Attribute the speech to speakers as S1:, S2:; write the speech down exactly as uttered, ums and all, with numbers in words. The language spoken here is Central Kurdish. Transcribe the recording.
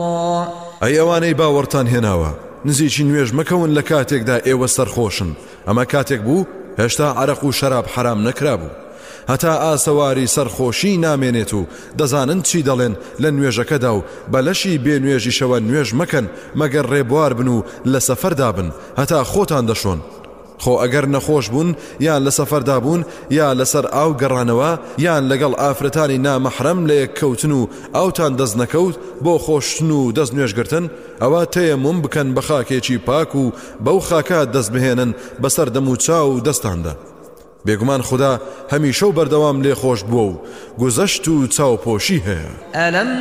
S1: ئەی ئەوانەی باوەڕتان هێناوە نزیکی نوێژ مەکەون لە کاتێکدا ئێوە سەرخۆشن ئەمە کاتێک بوو هێشتا عەرەق و شەراب حرام نەکرابوو هەتا ئاسەواری سەرخۆشی نامێنێت و دەزانن چی دەڵێن لە نوێژەکەدا و بەلەشی بێ نوێژیشەوە نوێژ مەکەن مەگەر ڕێبوار بن و لە سەفەردا بن هەتا خۆتان دەشۆن خۆ ئەگەر نەخۆش بوون یان لە سەفەردا بوون یا لەسەر ئاو گەڕانەوە یان لەگەڵ ئافرەتانی نامەحرەم لە یەککەوتن و ئاوتان دەست نەکەوت بۆ خۆشتن و دەست نوێژگرتن ئەوە تەیەموم بکەن بە خاکێکی پاک و بەو خاکات دەست بهێنن بەسەر دەم و چاو و دەستاندا بێگومان خدا هەمیشە و بەردەوام لێ خۆش بووە و گوزەشت و چاوپۆشی هەیە.